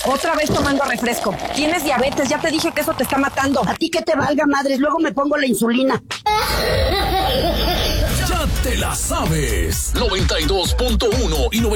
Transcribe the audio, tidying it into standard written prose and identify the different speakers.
Speaker 1: Otra vez tomando refresco. Tienes diabetes, ya te dije que eso te está matando.
Speaker 2: A ti que te valga, madres, luego me pongo la insulina.
Speaker 3: Ya te la sabes. 92.1 y 90.